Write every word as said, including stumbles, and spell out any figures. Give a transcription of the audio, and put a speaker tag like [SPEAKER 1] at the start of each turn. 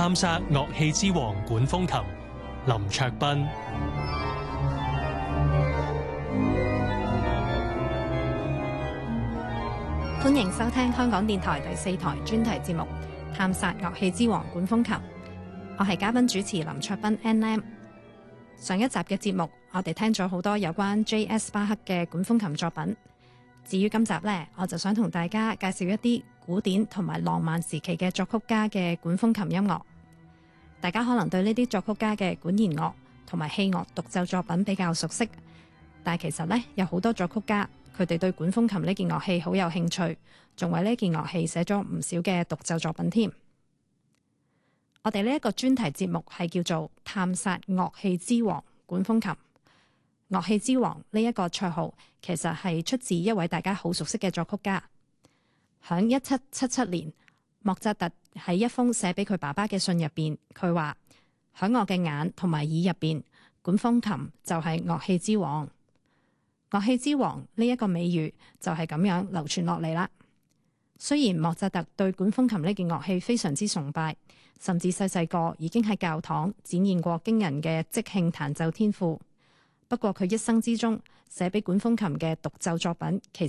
[SPEAKER 1] 探索樂器之王管風琴，林卓斌。
[SPEAKER 2] 歡迎收聽香港電台第四台專題節目《探索樂器之王管風琴》，我係嘉賓主持林卓斌 N M。上一集嘅節目，我哋聽咗好多有關 J S 巴克嘅管風琴作品。至於今集呢，我就想同大家介紹一啲古典同埋浪漫時期嘅作曲家嘅管風琴音樂。大家可能對呢啲作曲家嘅管弦樂同埋器樂獨奏作品比較熟悉，但係其實呢，有好多作曲家佢哋對管風琴呢件樂器好有興趣，仲為呢件樂器寫咗唔少嘅獨奏作品添。我哋呢一個專題節目係叫做《探索樂器之王管風琴》。樂器之王呢一個綽號其實係出自一位大家好熟悉嘅作曲家。響一七七七年，莫扎特喺一封寫俾佢爸爸嘅信入邊，佢話：響我嘅眼同埋耳入邊，管風琴就係樂器之王。樂器之王呢一個美譽就係咁樣流傳落嚟啦。雖然莫扎特對管風琴呢件樂器非常之崇拜，甚至細細個已經喺教堂展現過驚人嘅即興彈奏天賦，不過佢一生之中寫俾管風琴嘅獨奏作品其